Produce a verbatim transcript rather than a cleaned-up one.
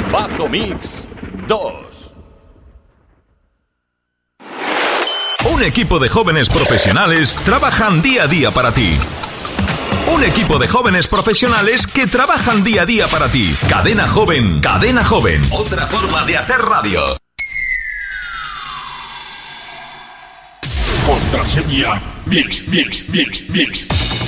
Bombazo Mix dos. Un equipo de jóvenes profesionales trabajan día a día para ti. Un equipo de jóvenes profesionales que trabajan día a día para ti. Cadena Joven, Cadena Joven. Otra forma de hacer radio. Contraseña Mix, Mix, Mix, Mix.